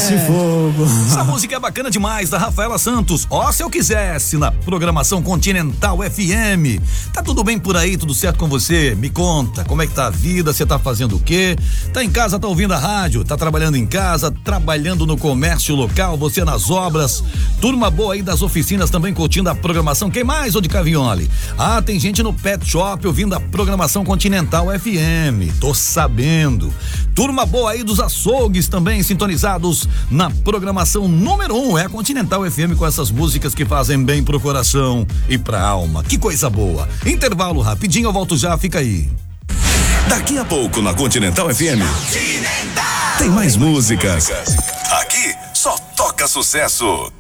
Esse fogo. Essa música é bacana demais, da Rafaela Santos. Ó, se eu quisesse, na programação Continental FM. Tá tudo bem por aí, tudo certo com você? Me conta, como é que tá a vida? Você tá fazendo o quê? Tá em casa, tá ouvindo a rádio? Tá trabalhando em casa, trabalhando no comércio local, você nas obras? Turma boa aí das oficinas também curtindo a programação. Quem mais, ô de Cavioli? Ah, tem gente no Pet Shop ouvindo a programação Continental FM. Tô sabendo. Turma boa aí dos açougues também sintonizados na programação número 1. É a Continental FM com essas músicas que fazem bem pro coração e pra alma. Que coisa boa. Intervalo rapidinho, eu volto já, fica aí. Daqui a pouco na Continental FM tem mais músicas. Aqui só toca sucesso.